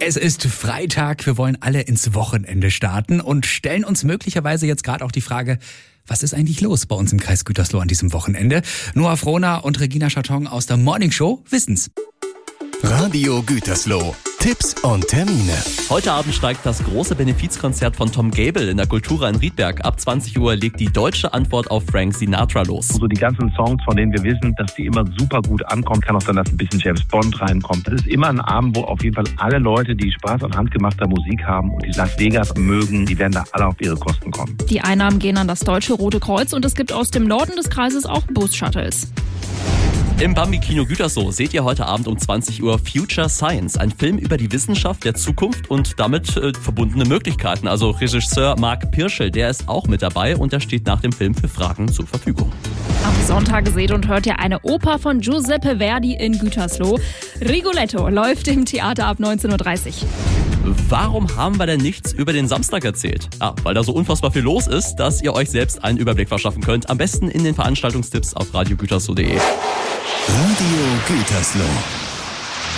Es ist Freitag, wir wollen alle ins Wochenende starten und stellen uns möglicherweise jetzt gerade auch die Frage, was ist eigentlich los bei uns im Kreis Gütersloh an diesem Wochenende? Noah Frohner und Regina Scharton aus der Morning Show wissen's. Radio Gütersloh. Tipps und Termine. Heute Abend steigt das große Benefizkonzert von Tom Gable in der Kultura in Riedberg. Ab 20 Uhr legt die deutsche Antwort auf Frank Sinatra los. So die ganzen Songs, von denen wir wissen, dass die immer super gut ankommen. Kann auch sein, dass ein bisschen James Bond reinkommt. Das ist immer ein Abend, wo auf jeden Fall alle Leute, die Spaß an handgemachter Musik haben und die Las Vegas mögen, die werden da alle auf ihre Kosten kommen. Die Einnahmen gehen an das Deutsche Rote Kreuz und es gibt aus dem Norden des Kreises auch Bus-Shuttles. Im Bambi-Kino Gütersloh seht ihr heute Abend um 20 Uhr Future Science, ein Film über die Wissenschaft der Zukunft und damit verbundene Möglichkeiten. Also Regisseur Marc Pirschel, der ist auch mit dabei und der steht nach dem Film für Fragen zur Verfügung. Am Sonntag seht und hört ihr eine Oper von Giuseppe Verdi in Gütersloh. Rigoletto läuft im Theater ab 19.30 Uhr. Warum haben wir denn nichts über den Samstag erzählt? Weil da so unfassbar viel los ist, dass ihr euch selbst einen Überblick verschaffen könnt. Am besten in den Veranstaltungstipps auf radiogütersloh.de. Radio Gütersloh.